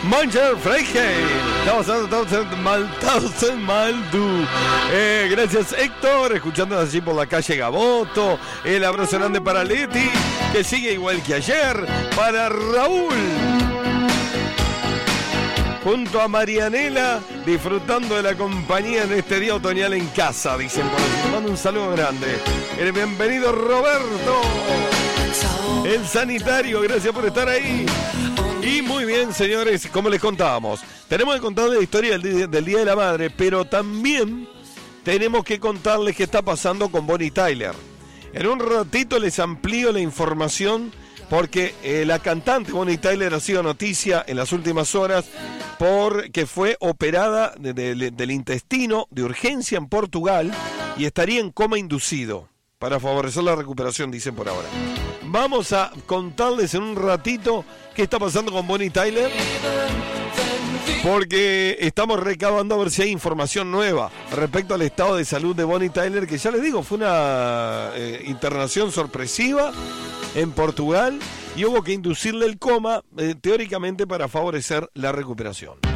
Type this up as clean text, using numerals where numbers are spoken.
Mancher Freiheit. Gracias, Héctor, escuchándonos allí por la calle Gaboto. El abrazo grande para Leti, que sigue igual que ayer. Para Raúl, junto a Marianela, disfrutando de la compañía en este día otoñal en casa, dicen por aquí. Mando un saludo grande. El bienvenido Roberto, el sanitario, gracias por estar ahí. Y muy bien, señores, como les contábamos, tenemos que contarles la historia del Día de la Madre, pero también tenemos que contarles qué está pasando con Bonnie Tyler. En un ratito les amplío la información, porque la cantante Bonnie Tyler ha sido noticia en las últimas horas porque fue operada del intestino de urgencia en Portugal y estaría en coma inducido para favorecer la recuperación, dicen por ahora. Vamos a contarles en un ratito qué está pasando con Bonnie Tyler, porque estamos recabando a ver si hay información nueva respecto al estado de salud de Bonnie Tyler, que ya les digo, fue una internación sorpresiva en Portugal y hubo que inducirle el coma, teóricamente para favorecer la recuperación.